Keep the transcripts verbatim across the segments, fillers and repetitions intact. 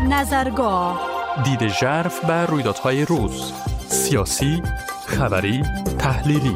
نظرگاه، دید ژرف بر رویدادهای روز، سیاسی، خبری، تحلیلی.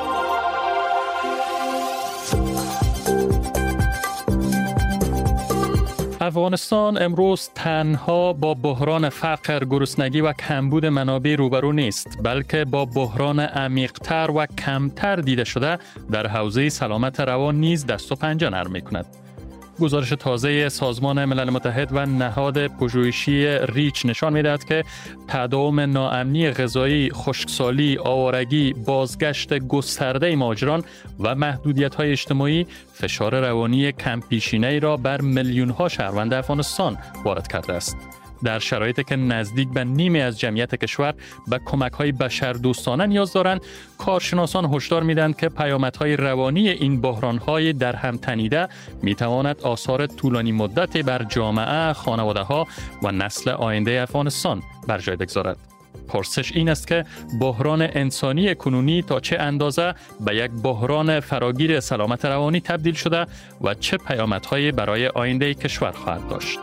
افغانستان امروز تنها با بحران فقر، گرسنگی و کمبود منابع روبرو نیست، بلکه با بحران عمیق‌تر و کمتر دیده شده در حوزه سلامت روان نیز دست و پنجه نرم می‌کند. گزارش تازه سازمان ملل متحد و نهاد پژوهشی ریچ نشان می‌دهد که تداوم ناامنی غذایی، خشکسالی، آوارگی، بازگشت گسترده مهاجران و محدودیت‌های اجتماعی فشار روانی کم‌پیشینه‌ای را بر میلیون‌ها شهروند افغانستان وارد کرده است. در شرایطی که نزدیک به نیمی از جمعیت کشور به کمک‌های بشردوستانه نیاز دارند، کارشناسان هشدار می‌دهند که پیامدهای روانی این بحران‌های در هم تنیده می‌تواند آثار طولانی مدتی بر جامعه، خانواده‌ها و نسل آینده افغانستان بر جای بگذارد. پرسش این است که بحران انسانی کنونی تا چه اندازه به یک بحران فراگیر سلامت روانی تبدیل شده و چه پیامدهایی برای آینده کشور خواهد داشت.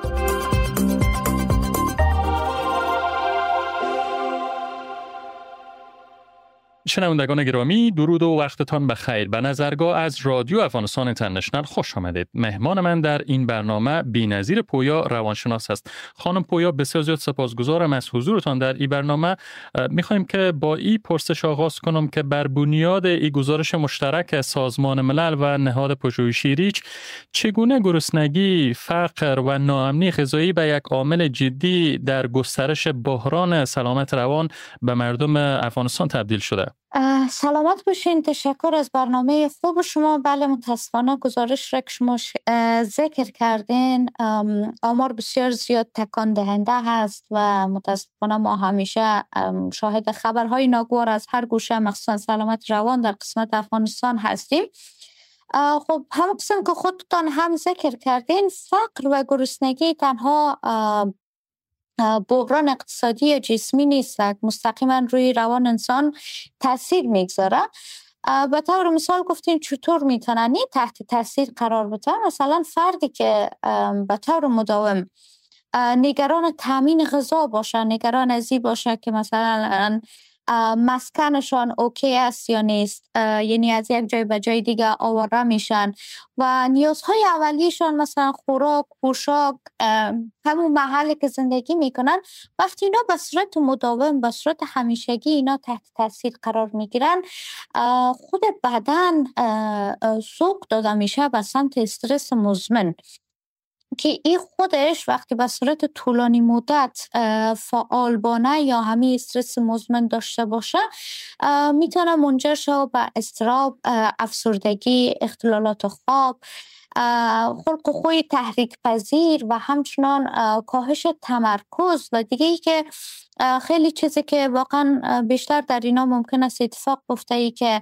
شنوندگان گرامی، درود و وقتتان بخیر. به نظرگاه از رادیو افغانستان اینترنشنل خوش آمدید. مهمان من در این برنامه بی‌نظیر پویا روانشناس است. خانم پویا، بسیار زیاد سپاسگزارم از حضورتان در این برنامه. میخوایم که با این پرسش آغاز کنم که بر بنیاد این گزارش مشترک سازمان ملل و نهاد پژوهشی ریچ، چگونه گرسنگی، فقر و ناامنی غذایی به یک عامل جدی در گسترش بحران سلامت روان به مردم افغانستان تبدیل شده؟ سلامت باشین. تشکر از برنامه خوب شما. بله، متاسفانه گزارش را که شما ذکر کردین آمار بسیار زیاد تکان دهنده هست و متاسفانه ما همیشه شاهد خبرهای ناگوار از هر گوشه مخصوصا سلامت روان در قسمت افغانستان هستیم. خب هم قسم که خودتان هم ذکر کردین، فقر و گرسنگی تنها بحران اقتصادی یا جسمی نیست، مستقیما روی روان انسان تاثیر میگذاره. به طور مثال گفتین چطور میتونن تحت تاثیر قرار بده؟ مثلا فردی که به طور مداوم نگران تامین غذا باشه، نگران از این باشه که مثلا مسکنشان اوکی است یا نیست، یعنی از یک جای به جای دیگه آواره میشن و نیازهای اولیشان مثلا خوراک، پوشاک، همون محلی که زندگی میکنن، وقتی اینا به صورت مداوم، به صورت همیشگی اینا تحت تاثیر قرار میگیرن، خود بدن سوق داده میشه به سمت استرس مزمن که این خودش وقتی به صورت طولانی مدت فعال بانه یا همین استرس مزمن داشته باشه میتونه منجر شه به اضطراب، افسردگی، اختلالات خواب، خلق و خوی تحریک پذیر و همچنان کاهش تمرکز و دیگه ای که خیلی چیزی که واقعا بیشتر در اینا ممکن است اتفاق بیفته، ای که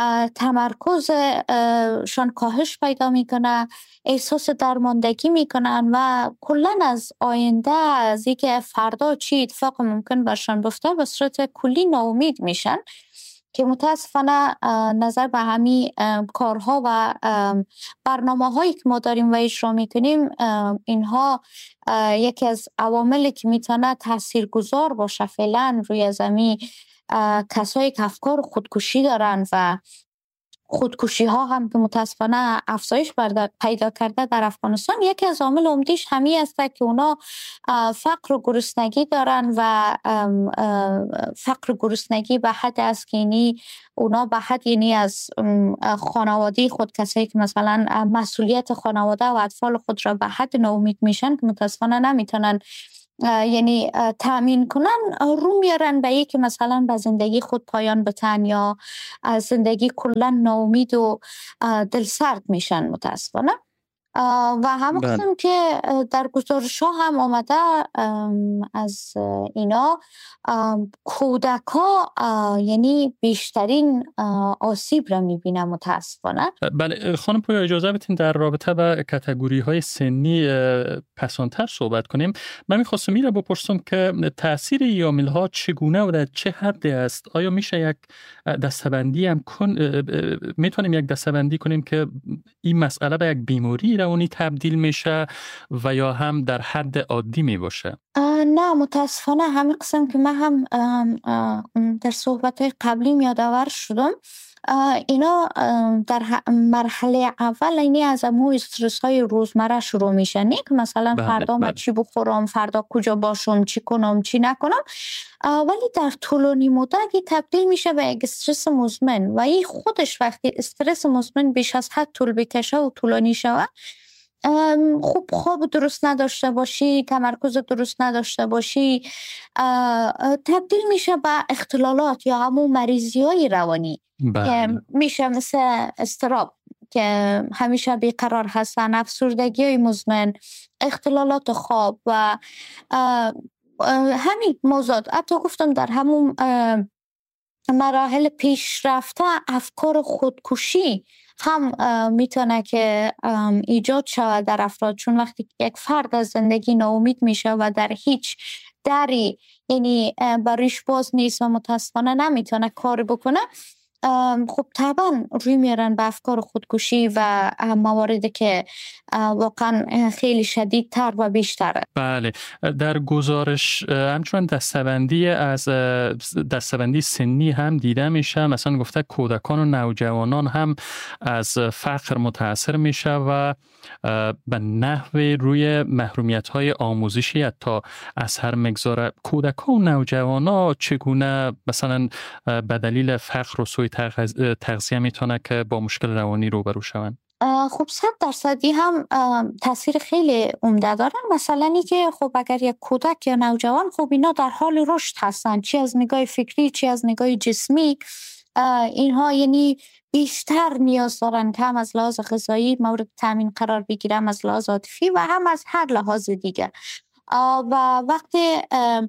تمرکزشان کاهش پیدا میکنه، احساس درماندگی میکنن و کلا از آینده، از اینکه فردا چی اتفاق ممکن برشان بیفته به صورت کلی ناامید میشن که متاسفانه نظر به همین کارها و برنامه هایی که ما داریم و اجرا میکنیم، اینها یکی از عواملی که میتونه تاثیرگذار باشه فعلا روی زمین کسایی که افکار خودکشی دارن و خودکشی ها هم که متاسفانه افزایش پیدا کرده در افغانستان. یکی از عامل عمدیش همین است که اونا فقر و گرسنگی دارن و فقر و گرسنگی به حد است که یعنی اونا به حد یعنی از خانواده خود، کسایی که مثلا مسئولیت خانواده و اطفال خود را به حد ناامید میشن که متاسفانه نمیتونن یعنی تأمین کنن، رو میارن به این که مثلا به زندگی خود پایان بتن یا از زندگی کلا ناامید و دلسرد میشن متاسفانه. و هم قسم که در گزارش ها هم آمده از اینا کودک ها یعنی بیشترین آسیب را میبینن متاسفانه. بله خانم پویا، اجازه بدین در رابطه با کاتگوری های سنی پسانتر صحبت کنیم. من میخواستم این را بپرسم که تاثیر این عامل ها چگونه و در چه حدی است؟ آیا میشه یک دسته‌بندی هم کن میتونیم یک دسته‌بندی کنیم که این مسئله به یک بیماری روانی تبدیل میشه و یا هم در حد عادی می باشه؟ نه متاسفانه همین قسم که من هم ام، ام، در صحبت قبلی یادآور شدم، اینا در ح- مرحله اول اینی از امو استرس های روزمره شروع میشه، نه که مثلا بله فردا من بله چی بخورم، فردا کجا باشم، چی کنم چی نکنم. اه، ولی در طولانی مدت این تبدیل میشه به یک استرس مزمن و این خودش وقتی استرس مزمن بیش از حد طول بکشه و طولانی شود، ام، خوب خواب درست نداشته باشی، تمرکز درست نداشته باشی، اه، اه، تبدیل میشه به اختلالات یا همون مریضی های روانی که بله میشه مثل استراب که همیشه بیقرار هستن، افسردگی های مزمن، اختلالات خواب و اه، اه، همین موضوعات. حتی گفتم در همون اه، مراحل پیشرفته افکار خودکشی هم اه، میتونه که ام، ایجاد شود در افراد، چون وقتی که یک فرد از زندگی ناامید میشه و در هیچ دری یعنی اه، بریش باز نیست و متاسفانه نمیتونه کار بکنه، ام، خب طبعا روی میرن به افکار خودکشی و اه، مواردی که اه، واقعا اه، خیلی شدیدتر و بیشتره. بله. در گزارش اه، همچنان دستبندی از اه، دستبندی سنی هم دیده میشه، مثلا گفته کودکان و نوجوانان هم از فقر متاثر میشه و اه، به نحو روی محرومیت های آموزشی حتی اثر میگذاره. کودکان و نوجوانان چگونه مثلا اه، به دلیل فقر و سوء تغذ- تغذیه میتونه که با مشکل روانی روبرو شوند؟ اه، خب صد درصدی هم اه، تاثیر خیلی عمده دارن. مثلا اینی که خب اگر یک کودک یا نوجوان، خب اینا در حال رشد هستن، چی از نگاه فکری چی از نگاه جسمی، اه، اینها یعنی بیشتر نیاز دارن که هم از لحاظ غذایی مورد تامین قرار بگیرن، هم از لحاظ عاطفی و هم از هر لحاظ دیگه. اه، و وقتی اه،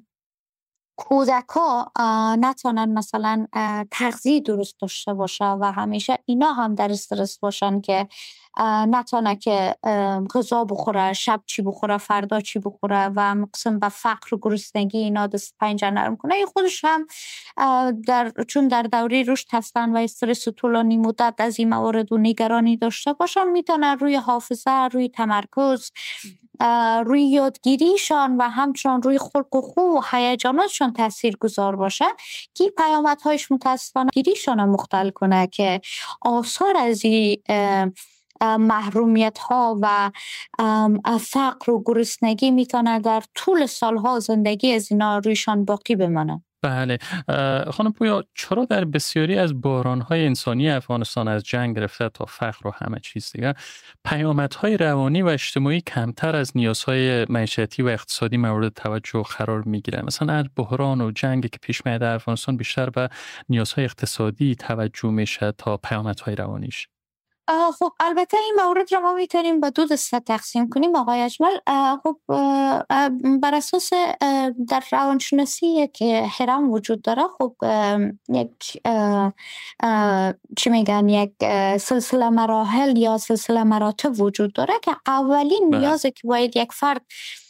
کودکا اه، نتونن مثلا اه، تغذیه درست داشته باشه و همیشه اینا هم در استرس باشن که اه، نتونه که اه، غذا بخوره، شب چی بخوره، فردا چی بخوره و مقسم به فقر و گرسنگی اینا دست پنجه نرم کنه، این خودش هم اه، در چون در دوره رشد هستن و استرس طولانی مدت از این موارد و نگرانی داشته باشن، میتونه روی حافظه، روی تمرکز، اه، روی یادگیریشان و همچنان روی خلق و خو و هیجاناتشان تأثیر گذار باشه که پیامدهایش متاسفانه گیریشان رو مختل کنه که آثار از این اه، اه، محرومیت ها و ام، اه، فقر و گرسنگی میتونه در طول سالها زندگی از اینا رویشان باقی بمانه. بله. اه، خانم پویا، چرا در بسیاری از بحران‌های انسانی افغانستان، از جنگ گرفته تا فقر و همه چیز دیگه، پیامدهای روانی و اجتماعی کمتر از نیازهای معیشتی و اقتصادی مورد توجه قرار میگیره؟ مثلا از بحران و جنگی که پیش میاد در افغانستان بیشتر به نیازهای اقتصادی توجه میشه تا پیامدهای روانیش. اه، خب البته این مورد را ما میتونیم به دو دسته تقسیم کنیم آقای اجمل. اه، خب اه، اه، بر اساس اه، در روانشناسی یک هرم وجود داره. خب اه، یک اه، اه، چی میگن یک اه، سلسله مراحل یا سلسله مراتب وجود داره که اولین بله نیازی که باید یک فرد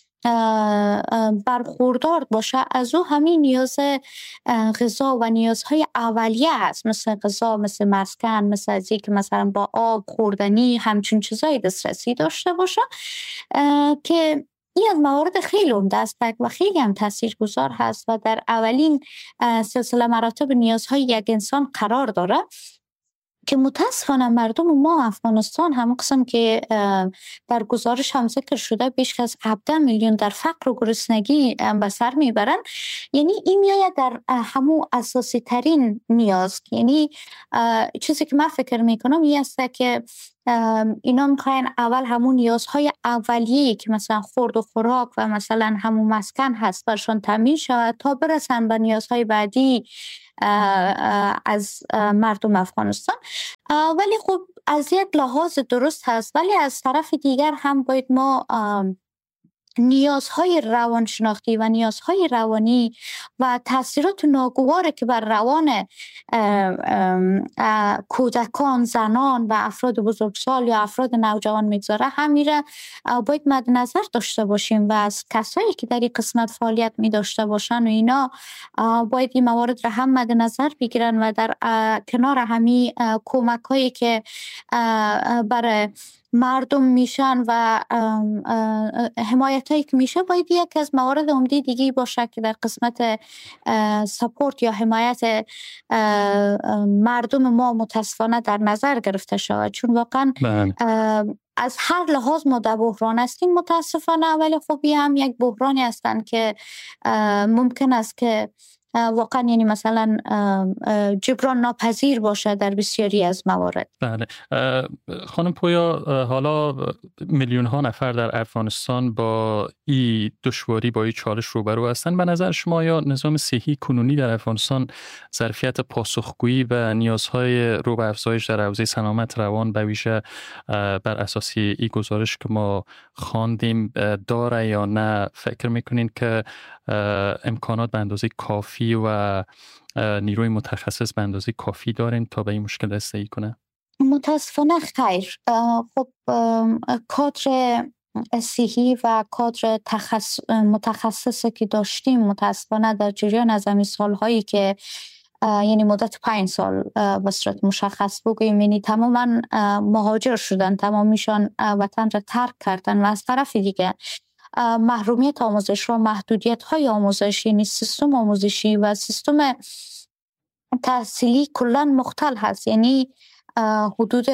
اه، اه، برخوردار باشه از او همین نیاز اه، غذا و نیازهای اولیه هست، مثل غذا، مثل مسکن، مثل از که مثلا با آب، خوردنی، همچین چیزایی دسترسی داشته باشه، اه، که این از موارد خیلی عمده است و خیلی هم تاثیرگذار هست و در اولین اه، سلسله مراتب نیازهای یک انسان قرار داره، که متاسفانه مردم ما افغانستان هم قسم که اه، در گزارش هم ذکر شده بیش از هفده میلیون در فقر و گرسنگی اه، به سر میبرن. یعنی این میآید در اه، همو اساسی ترین نیاز، یعنی اه، چیزی که من فکر میکنم این است که اه، اینا میخواین اول همون نیازهای اولیه که مثلا خورد و خوراک و مثلا همون مسکن هست برشان تامین شود تا برسن به نیازهای بعدی اه، اه، از اه، مردم افغانستان. اه، ولی خب از یک لحاظ درست هست، ولی از طرف دیگر هم باید ما ام، نیازهای روانشناختی و نیازهای روانی و تاثیرات ناگواری که بر روان ام، ام، اه، کودکان، زنان و افراد بزرگسال یا افراد نوجوان میگذاره، هم میره اه، باید مد نظر داشته باشیم و از کسایی که در این قسمت فعالیت می داشته باشن و اینا اه، باید این موارد را هم مد نظر بگیرن و در اه، کنار همین کمک هایی که اه، اه، برای مردم میشن و حمایت هایی که میشه باید یک از موارد عمده دیگه باشه که در قسمت سپورت یا حمایت مردم ما متاسفانه در نظر گرفته شود، چون واقعا از هر لحاظ ما در بحران هستیم متاسفانه، ولی خب هم یک بحرانی هستند که ممکن است که واقعا یعنی مثلا جبران ناپذیر باشه در بسیاری از موارد. بله خانم پویا، حالا میلیون ها نفر در افغانستان با این دشواری با این چالش روبرو هستند. به نظر شما یا نظام صحی کنونی در افغانستان ظرفیت پاسخگویی و نیازهای رو به افزایش در حوزه سلامت روان به ویژه بر اساس این گزارش که ما خواندیم داره یا نه؟ فکر میکنین که امکانات به اندازه کافی و نیروی متخصص به اندازه کافی داریم تا به این مشکل رسیدگی کنه؟ متاسفانه خیر. خب کادر صحی و کادر تخص... متخصصی که داشتیم متاسفانه در جریان از همین سالهایی که یعنی مدت پنج سال به صورت مشخص بگوییم یعنی تماما مهاجر شدن، تمامیشان وطن را ترک کردن و از طرف دیگه محرومیت آموزش و محدودیت های آموزشی، یعنی سیستم آموزشی و سیستم تحصیلی کلان مختل هست. یعنی حدود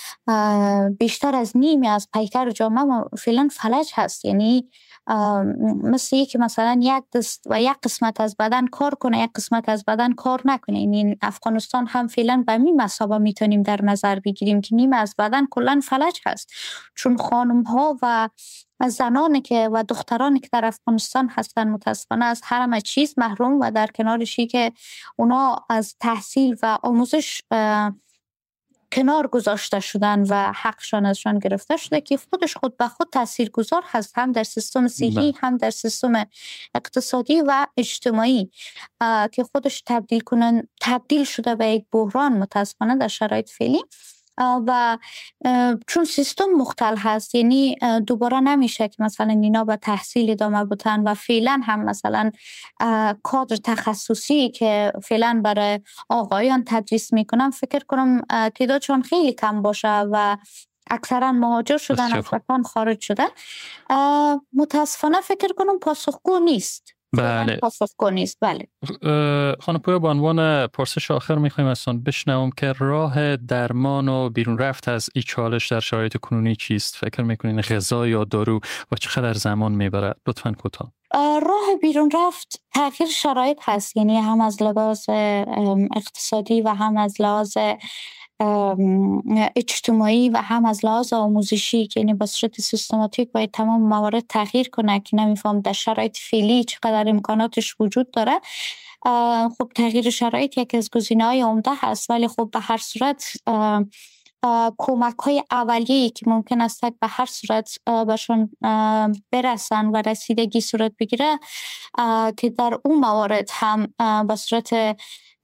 بیشتر از نیمی از پیکر جامعه ما فعلا فلج هست. یعنی مثل یک مثلا یک دست و یک قسمت از بدن کار کنه، یک قسمت از بدن کار نکنه. یعنی افغانستان هم فعلا به این مسابقه میتونیم در نظر بگیریم که نیمه از بدن کلان فلج هست، چون خانم ها و زنانی که و دخترانی که در افغانستان هستن متاسفانه از هر همه چیز محروم و در کنارشی که اونا از تحصیل و آموزش کنار گذاشته شدن و حقشان ازشان گرفته شده که خودش خود به خود تاثیرگذار هست، هم در سیستم صحی هم در سیستم اقتصادی و اجتماعی که خودش تبدیل کنن تبدیل شده به یک بحران متاسفانه در شرایط فعلی. و چون سیستم مختل هست یعنی دوباره نمیشه که مثلا اینا به تحصیل ادامه بدن و فعلا هم مثلا کادر تخصصی که فعلا برای آقایان تدریس میکنن فکر کنم تعدادشون خیلی کم باشه و اکثرا مهاجر شدن، از وطن خارج شدن. متاسفانه فکر کنم پاسخگو نیست. بله پاسخگو نیست. بله خانم پویا، به عنوان پرسش آخر میخوایم ازتون بشنوم که راه درمان و بیرون رفت از این چالش در شرایط کنونی چیست؟ فکر میکنین غذا یا دارو و چقدر زمان میبره؟ لطفاً کوتاه. راه بیرون رفت تغییر شرایط هست، یعنی هم از لحاظ اقتصادی و هم از لحاظ اجتماعی و هم از لحاظ آموزشی که یعنی به صورت سیستماتیک باید تمام موارد تغییر کنه که نمیفهم در شرایط فعلی چقدر امکاناتش وجود داره. خب تغییر شرایط یک از گزینه‌های عمده هست، ولی خب به هر صورت کمک های اولیه‌ای که ممکن است به هر صورت بهشون برسن و رسیدگی صورت بگیره که در اون موارد هم به صورت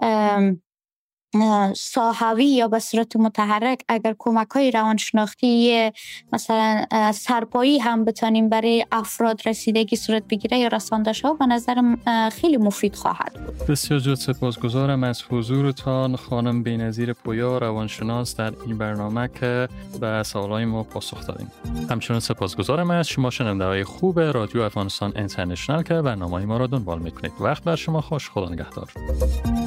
صاحوی یا به صورت متحرک اگر کمک های روانشناختی مثلا سرپایی هم بتانیم برای افراد رسیدگی صورت بگیره یا رسانده شود به نظرم خیلی مفید خواهد بود. بسیار زیاد سپاسگزارم از حضورتان خانم بی‌نظیر پویا، روانشناس، در این برنامه که به سوالای ما پاسخ دادیم. همچنین سپاسگزارم از شما شنونده‌های خوب رادیو افغانستان اینترنشنال که برنامه ما را دنبال میکنید. وقت بر شما خوش. خدا نگهدار.